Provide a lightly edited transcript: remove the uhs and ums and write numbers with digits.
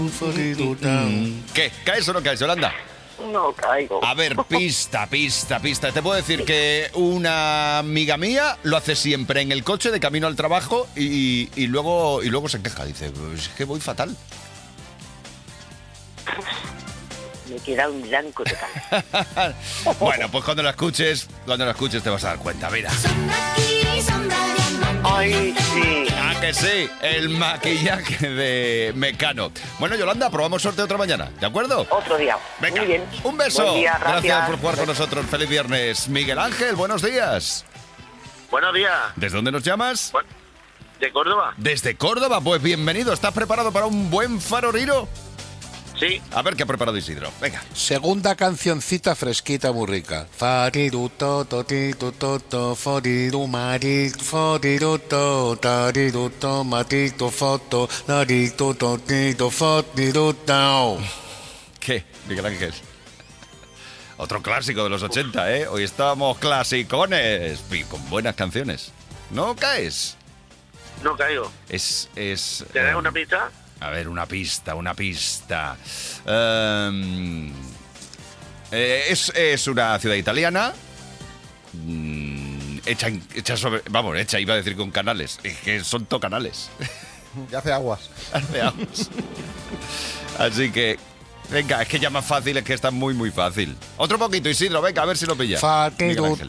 ¿Qué? ¿Caes o no caes, Yolanda? No caigo. A ver, pista. Te puedo decir que una amiga mía lo hace siempre en el coche de camino al trabajo y luego se queja. Dice, pues es que voy fatal. Me queda un blanco total. Bueno, pues cuando la escuches te vas a dar cuenta, mira. Ay, sí. Ah, que sí, el maquillaje de Mecano. Bueno, Yolanda, probamos sorteo otra mañana, ¿de acuerdo? Otro día. Venga, Muy bien. un beso. Buen día, Gracias por jugar con nosotros. Feliz viernes. Miguel Ángel, buenos días. Buenos días. ¿Desde dónde nos llamas? ¿De Córdoba? Desde Córdoba, pues bienvenido. ¿Estás preparado para un buen faroriro? Sí. A ver qué ha preparado Isidro. Venga. Segunda cancioncita fresquita, muy rica. Fariruto, totito, foriru, marito, foriruto, tariruto, matito, foto, narito, totito, fotiruto. ¿Qué, Miguel Ángel? Otro clásico de los 80, ¿eh? Hoy estamos clasicones y con buenas canciones. ¿No caes? No caigo. ¿Tienes una pista? A ver, una pista. Es una ciudad italiana. Hecha sobre... Vamos, iba a decir con canales. Es que son canales. Ya hace aguas. Así que... Venga, es que ya más fácil, es que está muy, muy fácil. Otro poquito, Isidro, venga, a ver si lo pilla. Fariruto,